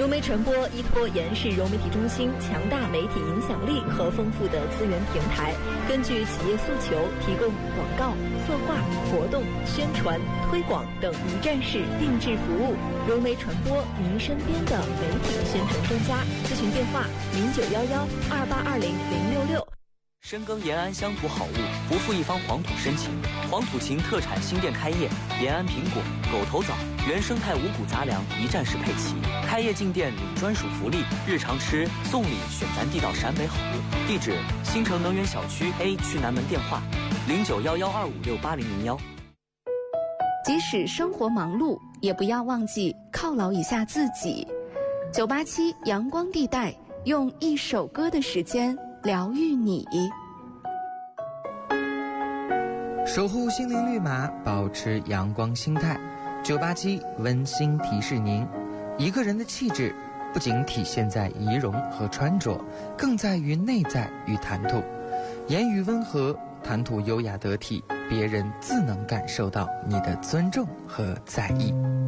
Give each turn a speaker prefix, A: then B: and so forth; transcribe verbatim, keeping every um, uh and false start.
A: 融媒传播依托延世融媒体中心强大媒体影响力和丰富的资源平台，根据企业诉求，提供广告、策划、活动、宣传、推广等一站式定制服务。融媒传播，您身边的媒体宣传专家。咨询电话：零九幺幺二八二零零六六。
B: 深耕延安乡土好物，不负一方黄土深情。黄土情特产新店开业，延安苹果、狗头枣、原生态五谷杂粮一站式配齐。开业进店领专属福利，日常吃送礼选咱地道陕北好物。地址：新城能源小区 A 区南门，电话：零九幺幺二五六八零零幺。
C: 即使生活忙碌，也不要忘记犒劳一下自己。九八七阳光地带，用一首歌的时间疗愈你。
D: 守护心灵绿码，保持阳光心态。九八七温馨提示您，一个人的气质不仅体现在仪容和穿着，更在于内在与谈吐。言语温和，谈吐优雅得体，别人自能感受到你的尊重和在意。